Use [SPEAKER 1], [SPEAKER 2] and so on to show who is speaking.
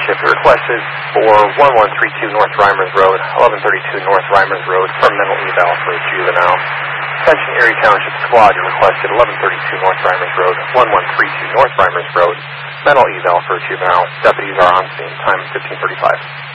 [SPEAKER 1] Township requested for 1132 North Reimers Road, 1132 North Reimers Road for mental eval for a juvenile. Attention Erie Township Squad requested 1132 North Reimers Road, 1132 North Reimers Road, mental eval for a juvenile. Deputies are on scene. Time 15:35.